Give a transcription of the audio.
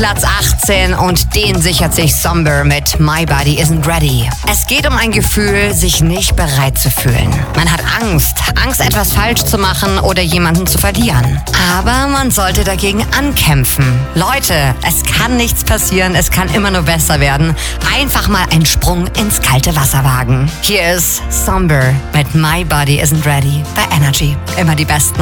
Platz 18 und den sichert sich Somber mit My Body Isn't Ready. Es geht um ein Gefühl, sich nicht bereit zu fühlen. Man hat Angst, etwas falsch zu machen oder jemanden zu verlieren. Aber man sollte dagegen ankämpfen. Leute, es kann nichts passieren, es kann immer nur besser werden. Einfach mal einen Sprung ins kalte Wasser wagen. Hier ist Somber mit My Body Isn't Ready bei Energy. Immer die besten